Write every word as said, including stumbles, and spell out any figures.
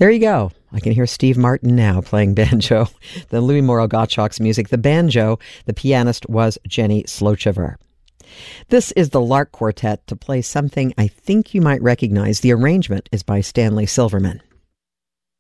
There you go. I can hear Steve Martin now playing banjo. The Louis Moreau Gottschalk's music, the banjo, the pianist was Jenny Slochever. This is the Lark Quartet to play something I think you might recognize. The arrangement is by Stanley Silverman.